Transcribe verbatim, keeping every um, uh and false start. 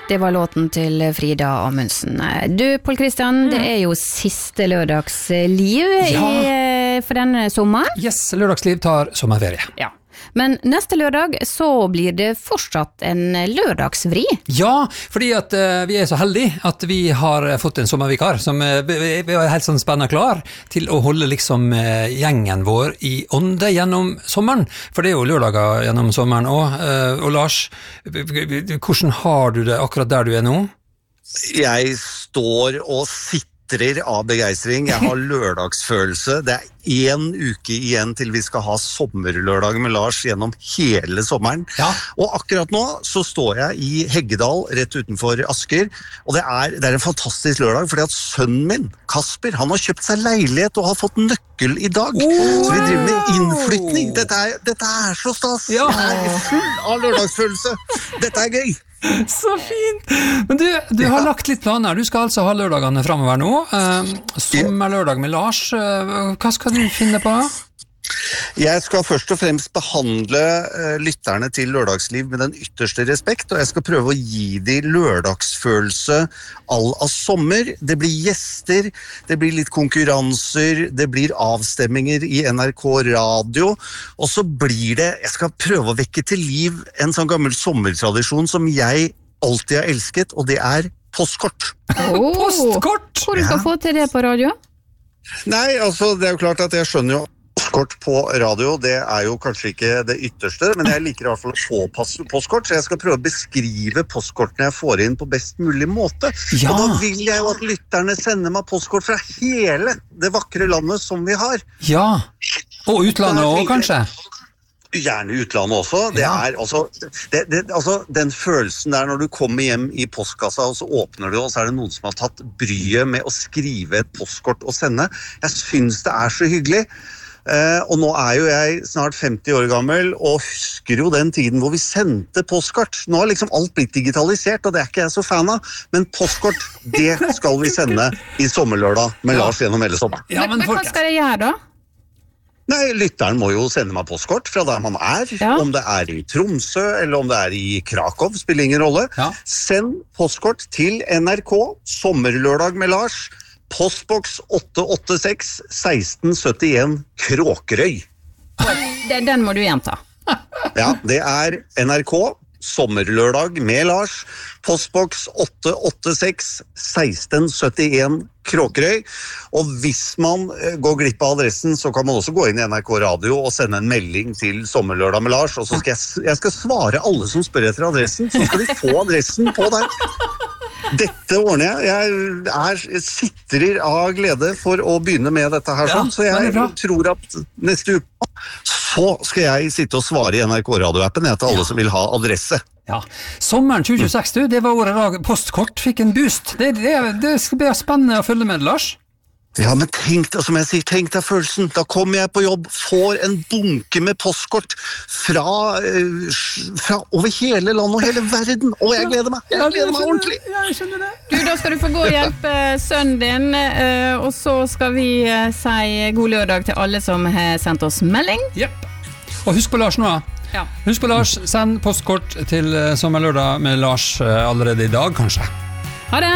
Det var låten til Frida Amundsen. Du, Pål Kristian, mm. det er jo siste lørdagsliv ja. i, for denne sommeren. Yes, lørdagsliv tar sommerferie. Ja. Men neste lørdag så blir det fortsatt en lørdagsvri. Ja, fordi at uh, vi er så heldige at vi har fått en sommervikar som uh, vi er helt sånn spennende klar til å holde liksom uh, gjengen vår i ånde gjennom sommeren. For det er jo lørdager gjennom sommeren også. Uh, og Lars, hvordan har du det akkurat der du er nå? Jeg står og sitter av begeistring. Jeg har lørdagsfølelse. Det er en uke igjen til vi skal ha sommerlørdag med Lars gjennom hele sommeren. Ja. Og akkurat nå så står jeg i Heggedal, rett utenfor Asker, og det er, det er en fantastisk lørdag, fordi at sønnen min, Kasper, han har kjøpt seg leilighet og har fått nøkkel i dag. Oh, så vi driver med innflytning. Dette er, dette er så stas. Ja. Jeg er full av lørdagsfølelse. Dette er gøy. Så fint! Men du, du har lagt litt planer. Du skal altså ha lørdagene fremover nå. Uh, sommerlørdag med Lars. Uh, hva skal du finne på? Jeg skal først og fremst behandle uh, lytterne til lørdagsliv med den ytterste respekt, og jeg skal prøve å gi de lørdagsfølelse all av sommer. Det blir gjester, det blir litt konkurranser, det blir avstemminger i N R K Radio, og så blir det, jeg skal prøve å vekke til liv en sånn gammel sommertradisjon som jeg alltid har elsket, og det er postkort. Oh, postkort? Hvor du skal ja. få til det på radio? Nei, altså det er jo klart at jeg skjønner jo postkort på radio, det er jo kanskje ikke det ytterste, men jeg liker i hvert fall å få postkort, så jeg skal prøve å beskrive postkortene jeg får inn på best mulig måte. Ja. Og da vil jeg jo at lytterne sender meg postkort fra hele det vakre landet som vi har. Ja, og utlandet også kanskje? Gjerne utlandet også. Det ja. er, altså, det, det, altså, den følelsen der når du kommer hjem i postkassa, og så åpner du, og så er det noen som har tatt bryet med å skrive et postkort og sende. Jeg synes det er så hyggelig. Uh, og nå er jo jeg snart femti år gammel og husker jo den tiden hvor vi sendte postkort. Nå har liksom alt blitt digitalisert, og det er ikke jeg så fan av, men postkort, det skal vi sende i sommerlørdag med ja. Lars gjennom hele sommeren. Ja, men, men hva skal jeg gjøre da? Nei, lytteren må jo sende meg postkort fra der man er, ja. om det er i Tromsø eller om det er i Krakow, spiller ingen rolle. Ja. Send postkort til N R K, sommerlørdag med Lars, postboks åtte åtte seks seksten syttien Kråkerøy. Den, den må du gjenta. Ja, det er N R K, sommerlørdag med Lars, postboks åtte åtte seks seksten syttien Kråkerøy. Og hvis man går glipp av adressen, så kan man også gå inn i N R K Radio og sende en melding til sommerlørdag med Lars, og så skal jeg, jeg skal svare alle som spør etter adressen, så skal de få adressen på der. Dette ordner jeg. Jeg er, sitter av glede for å begynne med dette her, sånn, så jeg tror at neste uke så skal jeg sitte og svare i N R K Radio-appen til alle som vil ha adresse. Ja. Sommeren tjue tjueseks, du, det var året da postkort fikk en boost. Det, det, det skal bli spennende å følge med, Lars. Ja, men tenk deg, som jeg sier, tenk deg følelsen. Da kommer jeg på jobb, får en bunke med postkort fra, uh, fra over hele landet og hele verden, og jeg gleder meg. Jeg gleder meg ordentlig. Ja, jeg skjønner det. Du, da skal du få gå og hjelpe sønnen din, uh, og så skal vi uh, si god lørdag til alle som har sendt oss melding. Jepp. Og husk på Lars nå. Ja. Husk på Lars, send postkort til uh, sommerlørdag med Lars uh, allerede i dag, kanskje. Ha det!